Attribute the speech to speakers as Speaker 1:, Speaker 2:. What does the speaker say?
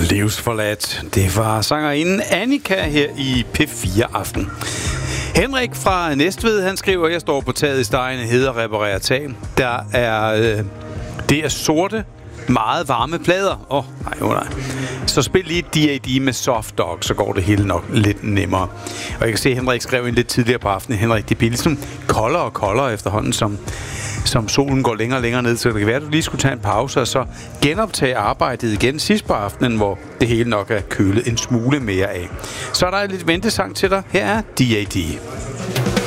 Speaker 1: Livsforladt. Det var sangerinden Annika her i P4 Aften. Henrik fra Næstved, han skriver, jeg står på taget i Stejne Hede og reparerer tag. Det er sorte, meget varme plader. Nej. Så spil lige D.A.D. med Soft Dog, så går det hele nok lidt nemmere. Og jeg kan se, at Henrik skrev ind lidt tidligere på aftenen. Henrik, det bliver ligesom koldere og koldere efterhånden, som solen går længere og længere ned. Så det kan være, at du lige skulle tage en pause og så genoptage arbejdet igen sidst på aftenen, hvor det hele nok er kølet en smule mere af. Så er der lidt ventesang til dig. Her er D.A.D.